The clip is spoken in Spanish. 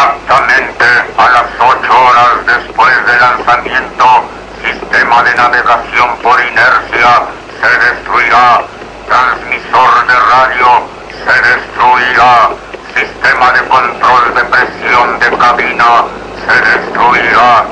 Exactamente a las 8 horas después del lanzamiento, sistema de navegación por inercia se destruirá. Transmisor de radio se destruirá. Sistema de control de presión de cabina se destruirá.